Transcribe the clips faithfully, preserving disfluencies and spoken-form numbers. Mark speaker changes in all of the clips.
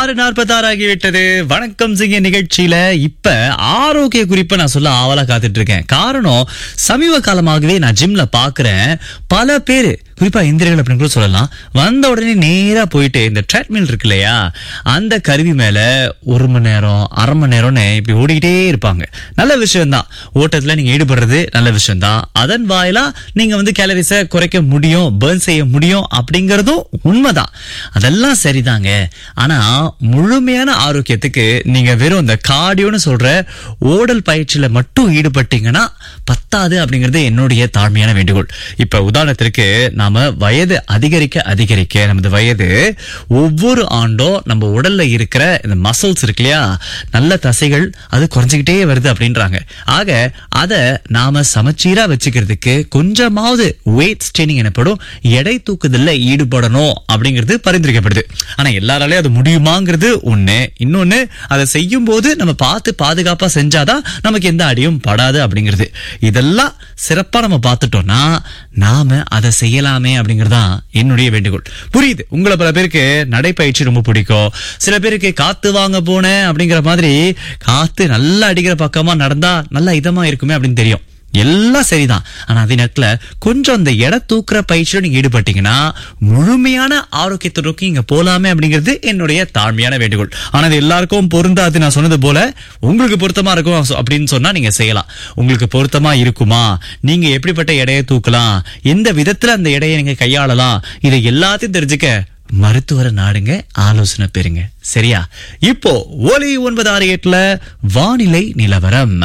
Speaker 1: ஆறு நாற்பத்தாறு ஆகிவிட்டது. வணக்கம் சிங்க நிகழ்ச்சியில இப்ப ஆரோக்கிய குறிப்பை நான் சொல்ல ஆவலா காத்துட்டு இருக்கேன். காரணம், சமீப காலமாகவே நான் ஜிம்ல பாக்குறேன் பல பேரு, குறிப்பா இந்தியர்கள் அப்படின்னு கூட சொல்லலாம், வந்த உடனே நேரா போயிட்டு இந்த ட்ரெட்மில் இருக்கு இல்லையா, அந்த கருவி மேல ஒரு மணி நேரம் அரை மணி நேரம்னு இப்படி ஓடிக்கிட்டே இருப்பாங்க. நல்ல விஷயம் தான், ஓட்டத்துல நீங்க ஈடுபடுறது நல்ல விஷயம் தான். அதன் வாயிலா நீங்க வந்து கேலரிஸை குறைக்க முடியும், பர்ன் செய்ய முடியும் அப்படிங்கறதும் உண்மைதான். அதெல்லாம் சரிதாங்க. ஆனா முழுமையான ஆரோக்கியத்துக்கு நீங்க வெறும் இந்த கார்டியோன்னு சொல்ற ஓடல் பயிற்சியில மட்டும் ஈடுபட்டீங்கன்னா பத்தாது அப்படிங்கறது என்னுடைய தாழ்மையான வேண்டுகோள். இப்ப உதாரணத்திற்கு, நாம வயது அதிகரிக்க அதிகரிக்க நமது வயது ஒவ்வொரு ஆண்டும் நம்ம உடல்ல இருக்கிற இந்த மசில்ஸ் இருக்கு இல்லையா, நல்ல தசைகள் அது குறைஞ்சிக்கிட்டே வருது அப்படின்றாங்க. ஆக அத நாம சமச்சீரா வச்சுக்கிறதுக்கு கொஞ்சமாவது வெயிட் ஸ்ட்ரெயினிங் எனப்படும் எடை தூக்குதல்ல ஈடுபடணும் அப்படிங்கிறது பரிந்துரைக்கப்படுது. ஆனா எல்லாராலையும் அது முடியுமாங்கிறது ஒண்ணு. இன்னொன்னு, அதை செய்யும் போது நம்ம பார்த்து பாதுகாப்பா செஞ்சாதான் நமக்கு எந்த அடியும் படாது அப்படிங்கிறது. இதெல்லாம் சிறப்பா நம்ம பார்த்துட்டோம்னா நாம அதை செய்யலாமே அப்படிங்கறதுதான் என்னுடைய வேண்டுகோள். புரியுது, உங்களை பல பேருக்கு நடைப்பயிற்சி ரொம்ப பிடிக்கும், சில பேருக்கு காத்து வாங்க போனேன் அப்படிங்கிற மாதிரி காத்து நல்லா அடிக்கிற பக்கமா நடந்தா நல்லா இதமா இருக்குமே அப்படின்னு தெரியும். எல்லாம் சரிதான். ஆனா அதே நேரத்துல கொஞ்சம் அந்த எடை தூக்குற பயிற்சியில நீங்க ஈடுபட்டீங்கன்னா முழுமையான ஆரோக்கியத்தை நோக்கி இங்க போலாமே அப்படிங்கிறது என்னுடைய தாழ்மையான வேண்டுகோள். ஆனா அது எல்லாருக்கும் பொருந்தாது. நான் சொன்னது போல உங்களுக்கு பொருத்தமா இருக்கும் அப்படின்னு சொன்னா நீங்க செய்யலாம். உங்களுக்கு பொருத்தமா இருக்குமா, நீங்க எப்படிப்பட்ட எடையை தூக்கலாம், எந்த விதத்துல அந்த எடையை நீங்க கையாளலாம், இதை எல்லாத்தையும் தெரிஞ்சுக்க மருத்துவரை நாடுங்க, ஆலோசனை பெறுங்க. சரியா? இப்போ ஒலி ஒன்பது ஆறு எட்டுல வானிலை நிலவரம்.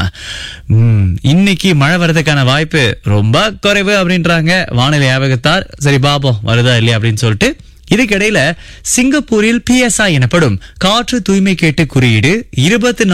Speaker 1: இன்னைக்கு மழை வர்றதுக்கான வாய்ப்பு ரொம்ப குறைவு அப்படின்றாங்க வானிலை ஆய்வகத்தார். சரி பாப்போம் வருதா இல்லையா அப்படின்னு சொல்லிட்டு. இதுக்கிடையில சிங்கப்பூரில் பி எஸ் ஐ எனப்படும் காற்று தூய்மை கேட்டு குறியீடு இருபத்தி